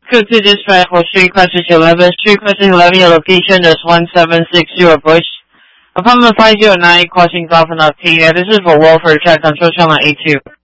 Cook to dispatch for Street Crossing 11. Street Crossing 11, your location is 1760 Bush. Apartment 509, crossing Golf and Arcadia. This is for welfare check. Control channel A2.